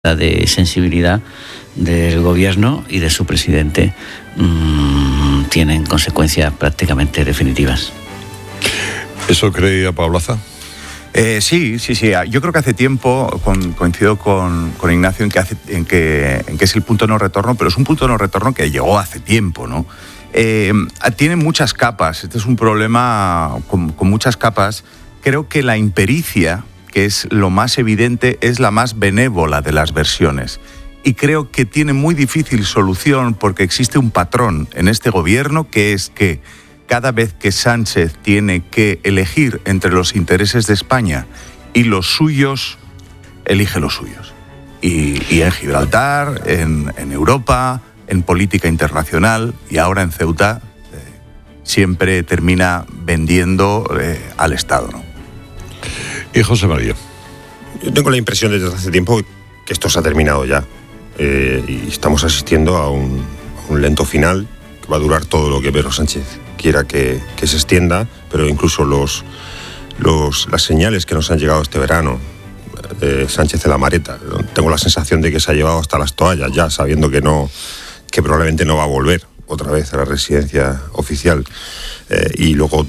de sensibilidad del gobierno y de su presidente tienen consecuencias prácticamente definitivas. ¿Eso creía Pablaza? Sí. Yo creo que hace tiempo coincido con Ignacio en que es el punto de no retorno, pero es un punto de no retorno que llegó hace tiempo, ¿no? Tiene muchas capas. Este es un problema con muchas capas. Creo que la impericia, que es lo más evidente, es la más benévola de las versiones. Y creo que tiene muy difícil solución porque existe un patrón en este gobierno, que es que cada vez que Sánchez tiene que elegir entre los intereses de España y los suyos, elige los suyos. Y en Gibraltar, en Europa, en política internacional y ahora en Ceuta, siempre termina vendiendo al Estado, ¿no? Y José María. Yo tengo la impresión desde hace tiempo que esto se ha terminado ya. Y estamos asistiendo a un lento final que va a durar todo lo que Pedro Sánchez quiera que se extienda, pero incluso las señales que nos han llegado este verano, Sánchez de la Mareta, tengo la sensación de que se ha llevado hasta las toallas ya, sabiendo que probablemente no va a volver otra vez a la residencia oficial. Y luego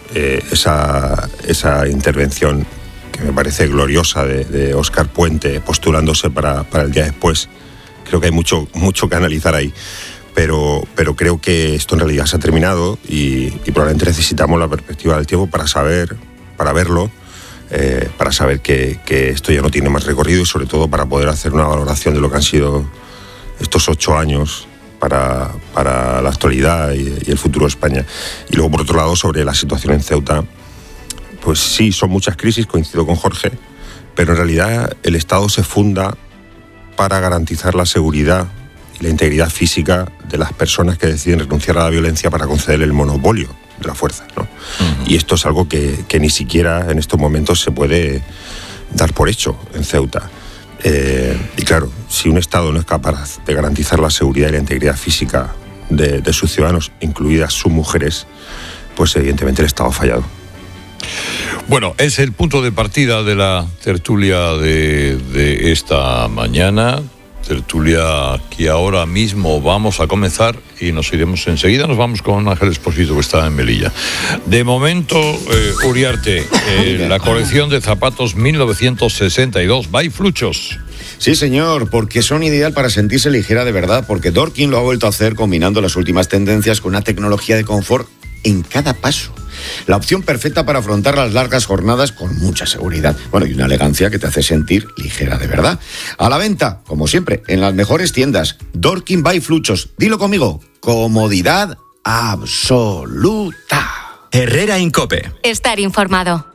esa intervención que me parece gloriosa de Óscar Puente postulándose para el día después. Creo que hay mucho que analizar ahí, pero creo que esto en realidad se ha terminado y probablemente necesitamos la perspectiva del tiempo para verlo, para saber que esto ya no tiene más recorrido y sobre todo para poder hacer una valoración de lo que han sido estos 8 años para la actualidad y el futuro de España. Y luego, por otro lado, sobre la situación en Ceuta, pues sí, son muchas crisis, coincido con Jorge, pero en realidad el Estado se funda para garantizar la seguridad y la integridad física de las personas que deciden renunciar a la violencia para conceder el monopolio de la fuerza, ¿no? Uh-huh. Y esto es algo que ni siquiera en estos momentos se puede dar por hecho en Ceuta. Y claro, si un Estado no es capaz de garantizar la seguridad y la integridad física de sus ciudadanos, incluidas sus mujeres, pues evidentemente el Estado ha fallado. Bueno, es el punto de partida de la tertulia de esta mañana, tertulia que ahora mismo vamos a comenzar y nos iremos enseguida, nos vamos con Ángel Expósito, que está en Melilla. De momento, Uriarte, la colección de zapatos 1962, by Fluchos. Sí, señor, porque son ideal para sentirse ligera de verdad, porque Dorkin lo ha vuelto a hacer combinando las últimas tendencias con una tecnología de confort en cada paso. La opción perfecta para afrontar las largas jornadas con mucha seguridad. Bueno, y una elegancia que te hace sentir ligera de verdad. A la venta, como siempre, en las mejores tiendas. Dorkin by Fluchos. Dilo conmigo. Comodidad absoluta. Herrera Incope. Estar informado.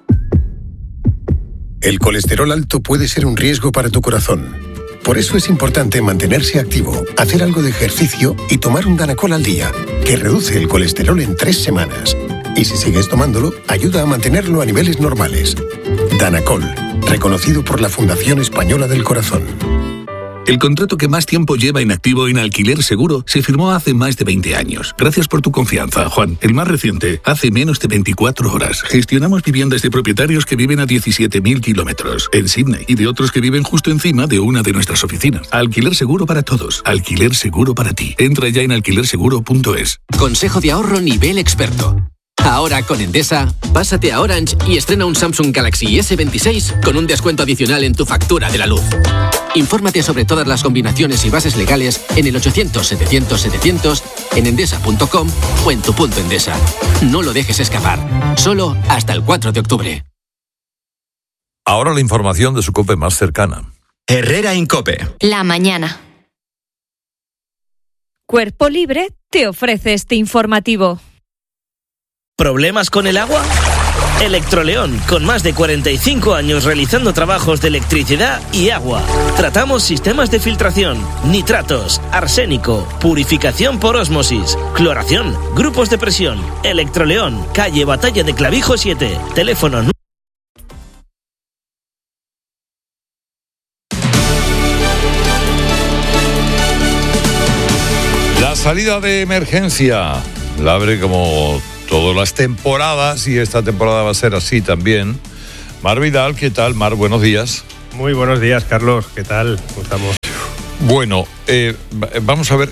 El colesterol alto puede ser un riesgo para tu corazón. Por eso es importante mantenerse activo, hacer algo de ejercicio y tomar un Danacol al día, que reduce el colesterol en 3 semanas. Y si sigues tomándolo, ayuda a mantenerlo a niveles normales. Danacol, reconocido por la Fundación Española del Corazón. El contrato que más tiempo lleva inactivo en Alquiler Seguro se firmó hace más de 20 años. Gracias por tu confianza, Juan. El más reciente, hace menos de 24 horas. Gestionamos viviendas de propietarios que viven a 17.000 kilómetros en Sydney y de otros que viven justo encima de una de nuestras oficinas. Alquiler Seguro para todos. Alquiler Seguro para ti. Entra ya en alquilerseguro.es. Consejo de ahorro nivel experto. Ahora con Endesa, pásate a Orange y estrena un Samsung Galaxy S26 con un descuento adicional en tu factura de la luz. Infórmate sobre todas las combinaciones y bases legales en el 800-700-700, en endesa.com o en tu punto Endesa. No lo dejes escapar. Solo hasta el 4 de octubre. Ahora la información de su COPE más cercana. Herrera Incope. La mañana. Cuerpo Libre te ofrece este informativo. ¿Problemas con el agua? Electroleón, con más de 45 años realizando trabajos de electricidad y agua. Tratamos sistemas de filtración, nitratos, arsénico, purificación por ósmosis, cloración, grupos de presión. Electroleón, calle Batalla de Clavijo 7, teléfono 9. La salida de emergencia la abre como todas las temporadas y esta temporada va a ser así también. Mar Vidal, ¿qué tal? Mar, buenos días. Muy buenos días, Carlos. ¿Qué tal? ¿Cómo estamos? Bueno, vamos a ver.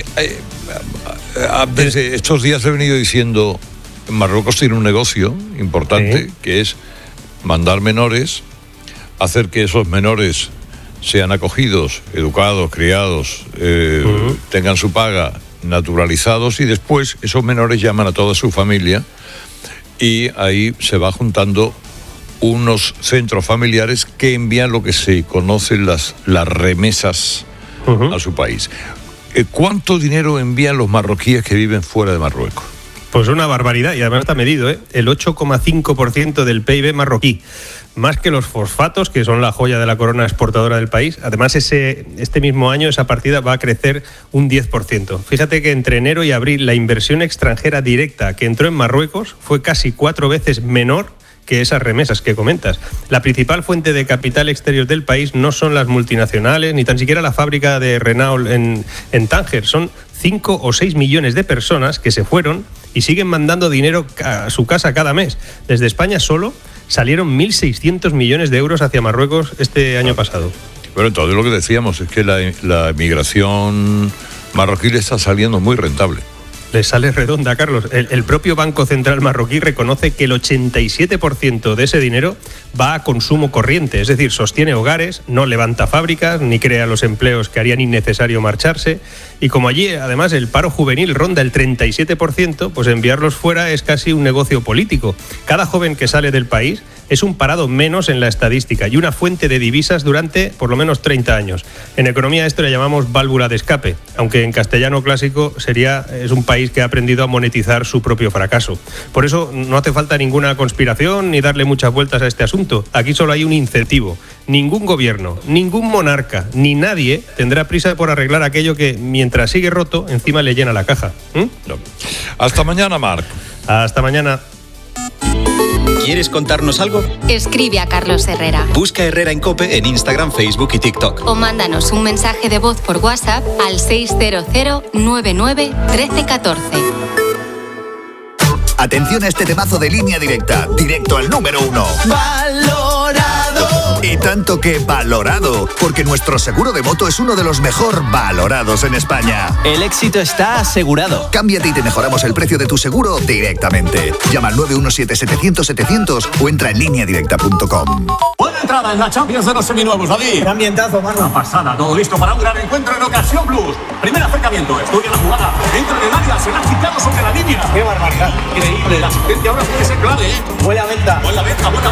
Desde estos días he venido diciendo, Marruecos tiene un negocio importante, que es mandar menores, hacer que esos menores sean acogidos, educados, criados, tengan su paga, naturalizados, y después esos menores llaman a toda su familia y ahí se va juntando unos centros familiares que envían lo que se conocen las remesas a su país. ¿Cuánto dinero envían los marroquíes que viven fuera de Marruecos? Pues una barbaridad, y además está medido, el 8,5% del PIB marroquí. Más que los fosfatos, que son la joya de la corona exportadora del país. Además, este mismo año esa partida va a crecer un 10%. Fíjate que entre enero y abril la inversión extranjera directa que entró en Marruecos fue casi 4 veces menor que esas remesas que comentas. La principal fuente de capital exterior del país no son las multinacionales, ni tan siquiera la fábrica de Renault en Tánger. Son 5 o 6 millones de personas que se fueron y siguen mandando dinero a su casa cada mes. Desde España solo salieron 1.600 millones de euros hacia Marruecos este año pasado. Bueno, entonces lo que decíamos es que la migración marroquí le está saliendo muy rentable. Le sale redonda, Carlos. El propio Banco Central marroquí reconoce que el 87% de ese dinero va a consumo corriente, es decir, sostiene hogares, no levanta fábricas, ni crea los empleos que harían innecesario marcharse. Y como allí, además, el paro juvenil ronda el 37%, pues enviarlos fuera es casi un negocio político. Cada joven que sale del país es un parado menos en la estadística y una fuente de divisas durante por lo menos 30 años. En economía esto le llamamos válvula de escape, aunque en castellano clásico es un país que ha aprendido a monetizar su propio fracaso. Por eso no hace falta ninguna conspiración ni darle muchas vueltas a este asunto. Aquí solo hay un incentivo. Ningún gobierno, ningún monarca, ni nadie tendrá prisa por arreglar aquello que, mientras sigue roto, encima le llena la caja. No. Hasta mañana, Marc. Hasta mañana. ¿Quieres contarnos algo? Escribe a Carlos Herrera. Busca Herrera en COPE en Instagram, Facebook y TikTok. O mándanos un mensaje de voz por WhatsApp al 600 99 13 14. Atención a este temazo de Línea Directa, directo al número 1. ¡Valorado! Y tanto que valorado, porque nuestro seguro de moto es uno de los mejor valorados en España. El éxito está asegurado. Cámbiate y te mejoramos el precio de tu seguro directamente. Llama al 917-700-700 o entra en lineadirecta.com. Buena entrada en la Champions de los seminuevos, David. ¡Qué ambientazo, mano! Una pasada, todo listo para un gran encuentro en Ocasión Plus. Primer acercamiento, estudia la jugada, entra en el área, se la ha quitado sobre la línea. ¡Qué barbaridad! Increíble, la asistencia ahora puede ser clave, ¿eh? Buena venta, ojo.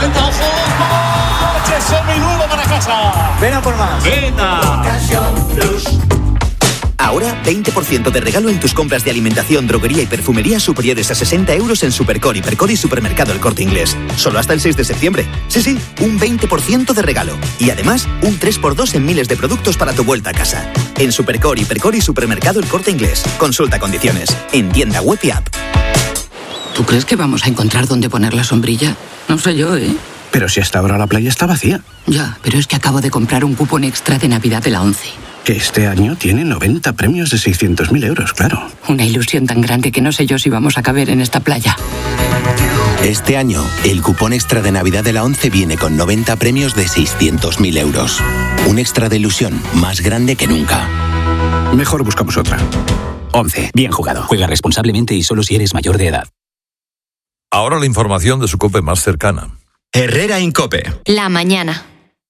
¡Coche seminuevo para casa! Ven a por más. ¡Venta! Ocasión Plus. Ahora, 20% de regalo en tus compras de alimentación, droguería y perfumería superiores a 60 euros en Supercore, Hipercore y Supermercado El Corte Inglés. Solo hasta el 6 de septiembre. Sí, un 20% de regalo. Y además, un 3x2 en miles de productos para tu vuelta a casa. En Supercore, Hipercore y Supermercado El Corte Inglés. Consulta condiciones. En tienda web y app. ¿Tú crees que vamos a encontrar dónde poner la sombrilla? No sé yo, ¿eh? Pero si hasta ahora la playa está vacía. Ya, pero es que acabo de comprar un cupón extra de Navidad de la 11. Que este año tiene 90 premios de 600.000 euros, claro. Una ilusión tan grande que no sé yo si vamos a caber en esta playa. Este año, el cupón extra de Navidad de la 11 viene con 90 premios de 600.000 euros. Un extra de ilusión más grande que nunca. Mejor buscamos otra. 11. Bien jugado. Juega responsablemente y solo si eres mayor de edad. Ahora la información de su COPE más cercana. Herrera en COPE. La mañana.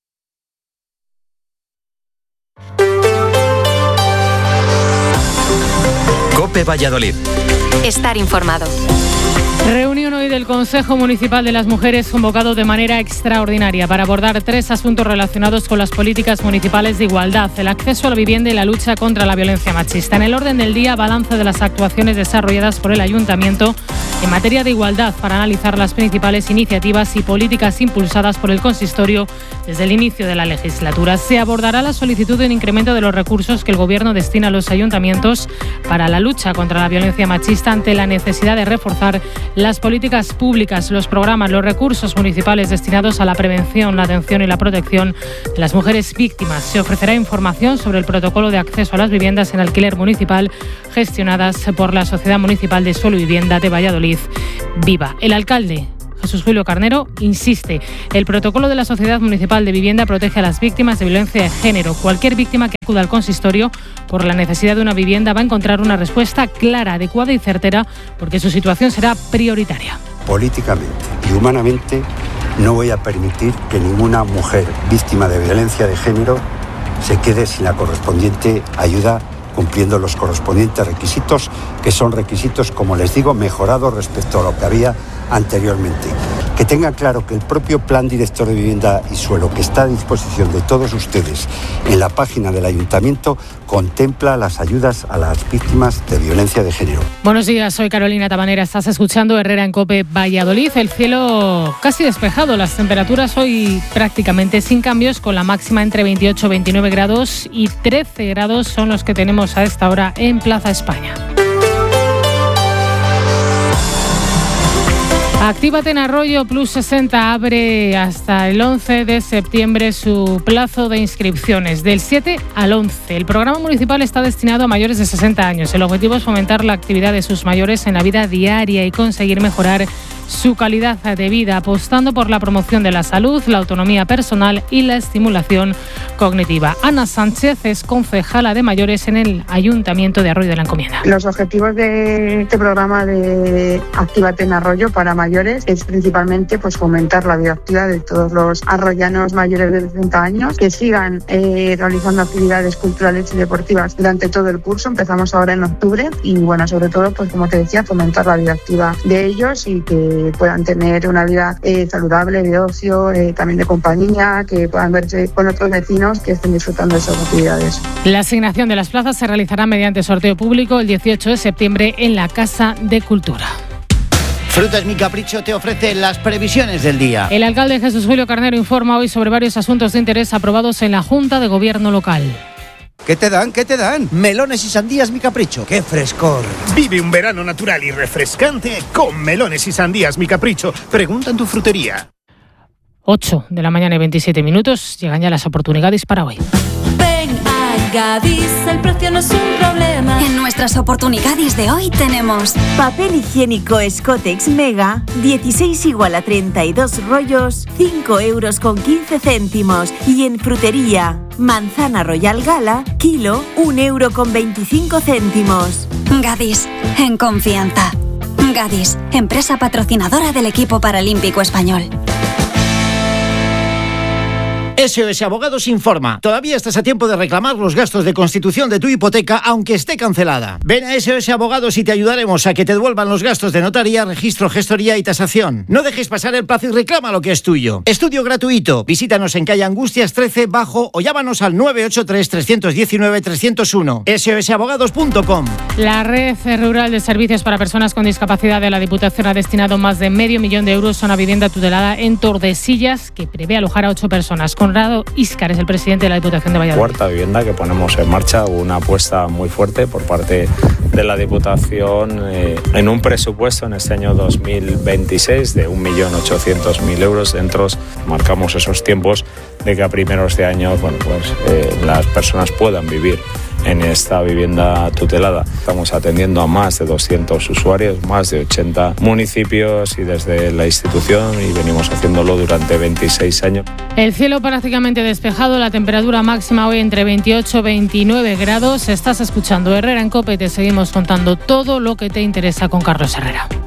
COPE Valladolid. Estar informado. Reunión hoy del Consejo Municipal de las Mujeres convocado de manera extraordinaria para abordar 3 asuntos relacionados con las políticas municipales de igualdad, el acceso a la vivienda y la lucha contra la violencia machista. En el orden del día, balance de las actuaciones desarrolladas por el Ayuntamiento en materia de igualdad para analizar las principales iniciativas y políticas impulsadas por el Consistorio desde el inicio de la legislatura. Se abordará la solicitud de un incremento de los recursos que el Gobierno destina a los ayuntamientos para la lucha contra la violencia machista ante la necesidad de reforzar las políticas públicas, los programas, los recursos municipales destinados a la prevención, la atención y la protección de las mujeres víctimas. Se ofrecerá información sobre el protocolo de acceso a las viviendas en alquiler municipal gestionadas por la Sociedad Municipal de Suelo y Vivienda de Valladolid, Viva. El alcalde Jesús Julio Carnero, insiste. El protocolo de la Sociedad Municipal de Vivienda protege a las víctimas de violencia de género. Cualquier víctima que acuda al consistorio por la necesidad de una vivienda va a encontrar una respuesta clara, adecuada y certera, porque su situación será prioritaria. Políticamente y humanamente no voy a permitir que ninguna mujer víctima de violencia de género se quede sin la correspondiente ayuda, cumpliendo los correspondientes requisitos, que son requisitos, como les digo, mejorados respecto a lo que había anteriormente. Que tengan claro que el propio Plan Director de Vivienda y Suelo, que está a disposición de todos ustedes en la página del Ayuntamiento, contempla las ayudas a las víctimas de violencia de género. Buenos días, soy Carolina Tabanera. Estás escuchando Herrera en COPE Valladolid. El cielo casi despejado, las temperaturas hoy prácticamente sin cambios, con la máxima entre 28 y 29 grados y 13 grados son los que tenemos a esta hora en Plaza España. Actívate en Arroyo Plus 60 abre hasta el 11 de septiembre su plazo de inscripciones, del 7 al 11. El programa municipal está destinado a mayores de 60 años. El objetivo es fomentar la actividad de sus mayores en la vida diaria y conseguir mejorar su calidad de vida, apostando por la promoción de la salud, la autonomía personal y la estimulación cognitiva. Ana Sánchez es concejala de mayores en el Ayuntamiento de Arroyo de la Encomienda. Los objetivos de este programa de Actívate en Arroyo para mayores es principalmente fomentar la vida activa de todos los arroyanos mayores de 60 años, que sigan realizando actividades culturales y deportivas durante todo el curso. Empezamos ahora en octubre y sobre todo, como te decía, fomentar la vida activa de ellos y que puedan tener una vida saludable, de ocio, también de compañía, que puedan verse con otros vecinos que estén disfrutando de esas actividades. La asignación de las plazas se realizará mediante sorteo público el 18 de septiembre en la Casa de Cultura. Frutas Mi Capricho te ofrece las previsiones del día. El alcalde Jesús Julio Carnero informa hoy sobre varios asuntos de interés aprobados en la Junta de Gobierno local. ¿Qué te dan? ¿Qué te dan? Melones y sandías Mi Capricho. ¡Qué frescor! Vive un verano natural y refrescante con melones y sandías Mi Capricho. Pregunta en tu frutería. 8 de la mañana y 27 minutos. Llegan ya las oportunidades para hoy. Ven a Gadis, el precio no es un problema. En nuestras oportunidades de hoy tenemos papel higiénico Scotex Mega, 16 igual a 32 rollos, 5,15 €. Y en frutería, manzana Royal Gala, kilo, 1,25 €. Gadis, en confianza. Gadis, empresa patrocinadora del equipo paralímpico español. SOS Abogados informa. Todavía estás a tiempo de reclamar los gastos de constitución de tu hipoteca, aunque esté cancelada. Ven a SOS Abogados y te ayudaremos a que te devuelvan los gastos de notaría, registro, gestoría y tasación. No dejes pasar el plazo y reclama lo que es tuyo. Estudio gratuito. Visítanos en calle Angustias 13 Bajo o llámanos al 983 319 301. sosabogados.com. La Red Rural de Servicios para Personas con Discapacidad de la Diputación ha destinado más de medio millón de euros a una vivienda tutelada en Tordesillas que prevé alojar a 8 personas. Conrado Íscar es el presidente de la Diputación de Valladolid. Cuarta vivienda que ponemos en marcha, una apuesta muy fuerte por parte de la Diputación en un presupuesto en este año 2026 de 1.800.000 euros. Dentro marcamos esos tiempos de que a primeros de año las personas puedan vivir en esta vivienda tutelada. Estamos atendiendo a más de 200 usuarios, más de 80 municipios y desde la institución, y venimos haciéndolo durante 26 años. El cielo prácticamente despejado, la temperatura máxima hoy entre 28 y 29 grados. Estás escuchando Herrera en COPE, te seguimos contando todo lo que te interesa con Carlos Herrera.